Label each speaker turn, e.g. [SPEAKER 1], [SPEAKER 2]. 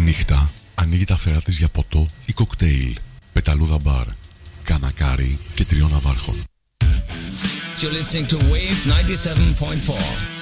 [SPEAKER 1] νύχτα ανοίγει τα φτερά της για ποτό ή κοκτέιλ, πεταλούδα μπαρ, κανακάρι και 3 ναυάρχων.
[SPEAKER 2] You're listening to Wave 97.4.